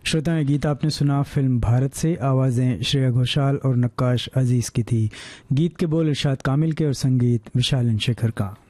श्रोताएं, गीत आपने सुना फिल्म भारत से। आवाज़ें श्रेया घोषाल और नक्काश अजीज़ की थी। गीत के बोल इरशाद कामिल के और संगीत विशालन शेखर का।